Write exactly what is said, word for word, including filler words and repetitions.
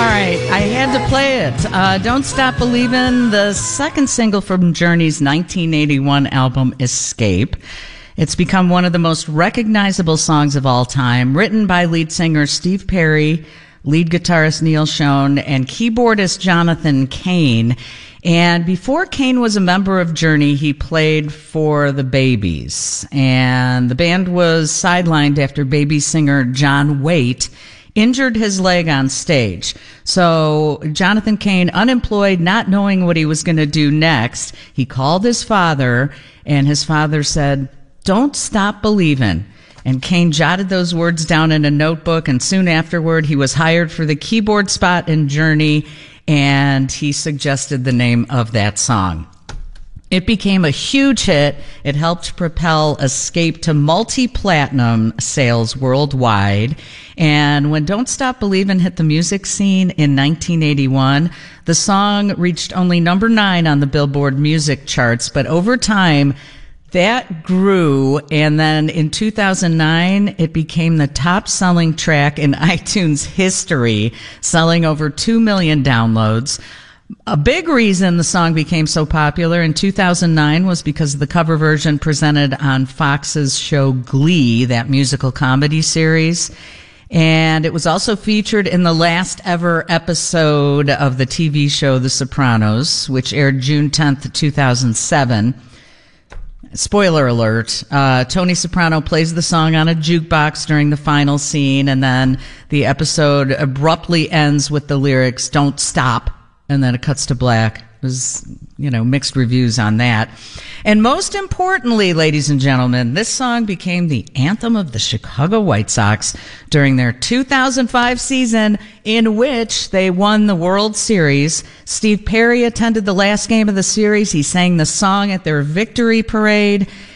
right, I had to play it. Uh, Don't Stop Believin', the second single from Journey's nineteen eighty-one album, Escape. It's become one of the most recognizable songs of all time, written by lead singer Steve Perry, lead guitarist Neil Schon, and keyboardist Jonathan Cain. And before Cain was a member of Journey, he played for the Babies. And the band was sidelined after Baby singer John Waite injured his leg on stage. So Jonathan Cain, unemployed, not knowing what he was going to do next, he called his father, and his father said, "Don't stop believing." And Cain jotted those words down in a notebook, and soon afterward he was hired for the keyboard spot in Journey, and he suggested the name of that song. It became a huge hit. It helped propel Escape to multi-platinum sales worldwide. And when Don't Stop Believin' hit the music scene in nineteen eighty-one, the song reached only number nine on the Billboard music charts. But over time, that grew, and then in two thousand nine, it became the top-selling track in iTunes history, selling over two million downloads. A big reason the song became so popular in two thousand nine was because of the cover version presented on Fox's show Glee, that musical comedy series. And it was also featured in the last ever episode of the T V show The Sopranos, which aired June tenth, two thousand seven. Spoiler alert, uh, Tony Soprano plays the song on a jukebox during the final scene, and then the episode abruptly ends with the lyrics, "Don't stop," and then it cuts to black. It was, you know, mixed reviews on that. And most importantly, ladies and gentlemen, this song became the anthem of the Chicago White Sox during their two thousand five season, in which they won the World Series. Steve Perry attended the last game of the series. He sang the song at their victory parade.